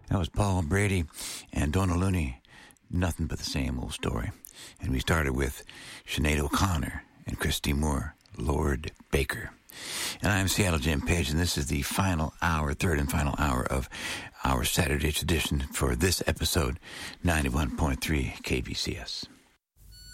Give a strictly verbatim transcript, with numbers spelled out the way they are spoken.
That was Paul Brady and Donna Looney. Nothing but the same old story. And we started with Sinead O'Connor and Christy Moore, Lord Baker. And I'm Seattle Jim Page, and this is the final hour, third and final hour of our Saturday tradition for this episode, ninety-one point three K B C S.